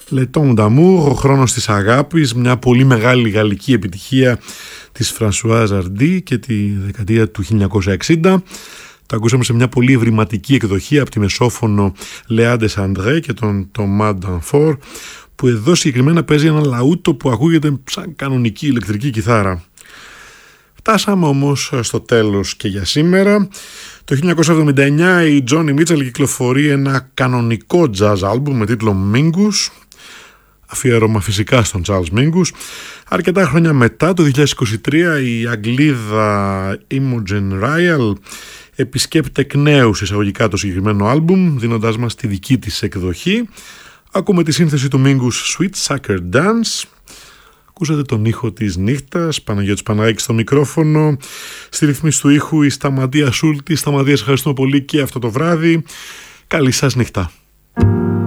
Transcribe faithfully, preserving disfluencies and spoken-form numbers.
Le Temps d'Amour, ο χρόνος της αγάπης, μια πολύ μεγάλη γαλλική επιτυχία της Françoise Hardy και τη δεκαετία του χίλια εννιακόσια εξήντα. Το ακούσαμε σε μια πολύ ευρηματική εκδοχή από τη μεσόφωνο Léa Desandré και τον Thomas Danforth, που εδώ συγκεκριμένα παίζει ένα λαούτο που ακούγεται σαν κανονική ηλεκτρική κιθάρα. Φτάσαμε όμως στο τέλος και για σήμερα. Το χίλια εννιακόσια εβδομήντα εννιά η Joni Mitchell κυκλοφορεί ένα κανονικό jazz album με τίτλο Mingus, αφιέρωμα φυσικά στον Charles Mingus. Αρκετά χρόνια μετά, το δύο χιλιάδες είκοσι τρία, η Αγγλίδα Imogen Ryle επισκέπτεται εκ νέου εισαγωγικά το συγκεκριμένο άλμπουμ, δίνοντάς μας τη δική της εκδοχή. Ακούμε τη σύνθεση του Mingus Sweet Sucker Dance. Ακούσατε τον ήχο της νύχτας, Παναγιώτης Παναγάκης στο μικρόφωνο, στη ρυθμίση του ήχου η Σταματία Σούλτη. Σταματία, σε ευχαριστούμε πολύ και αυτό το βράδυ. Καλή σας νύχτα.